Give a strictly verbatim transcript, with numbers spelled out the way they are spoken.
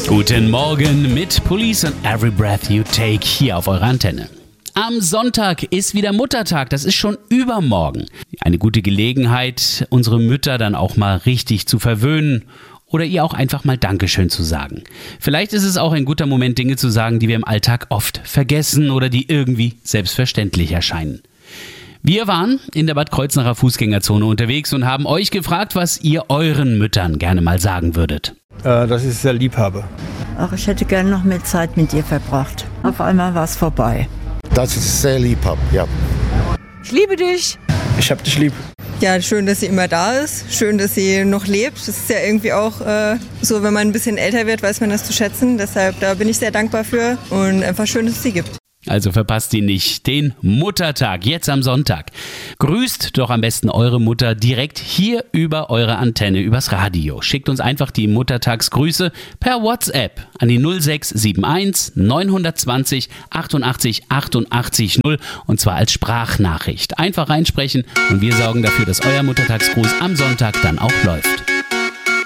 Guten Morgen mit Police and Every Breath You Take hier auf eurer Antenne. Am Sonntag ist wieder Muttertag, das ist schon übermorgen. Eine gute Gelegenheit, unsere Mütter dann auch mal richtig zu verwöhnen oder ihr auch einfach mal Dankeschön zu sagen. Vielleicht ist es auch ein guter Moment, Dinge zu sagen, die wir im Alltag oft vergessen oder die irgendwie selbstverständlich erscheinen. Wir waren in der Bad Kreuznacher Fußgängerzone unterwegs und haben euch gefragt, was ihr euren Müttern gerne mal sagen würdet. Äh, dass ich sehr lieb habe. Ach, ich hätte gerne noch mehr Zeit mit dir verbracht. Auf einmal war es vorbei. Dass ich es sehr lieb habe, ja. Ich liebe dich. Ich hab dich lieb. Ja, schön, dass sie immer da ist. Schön, dass sie noch lebt. Das ist ja irgendwie auch äh, so, wenn man ein bisschen älter wird, weiß man das zu schätzen. Deshalb, da bin ich sehr dankbar für und einfach schön, dass es sie gibt. Also verpasst ihn nicht, den Muttertag, jetzt am Sonntag. Grüßt doch am besten eure Mutter direkt hier über eure Antenne, übers Radio. Schickt uns einfach die Muttertagsgrüße per WhatsApp an die null sechs sieben eins neun zwei null achtundachtzig achtundachtzig null und zwar als Sprachnachricht. Einfach reinsprechen und wir sorgen dafür, dass euer Muttertagsgruß am Sonntag dann auch läuft.